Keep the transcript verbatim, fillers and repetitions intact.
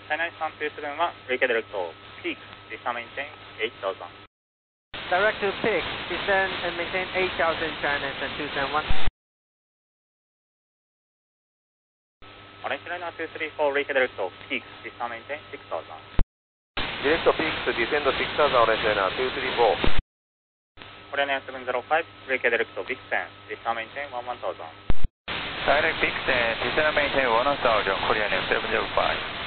China Sun two seven one, Rika Direct to Peak, descend maintain eight thousand. Direct to Peak, descend and maintain eight thousand, China Sun two seven one. Orange Liner two three four, Rika Direct to Peak, descend maintain six thousand. Direct Peaks, descend six thousand, Orange Liner two three four. Korean seven zero five, Rika Direct to Vixen, descend maintain one one thousand. Direct Vixen, descend maintain one thousand, Korean seven zero five.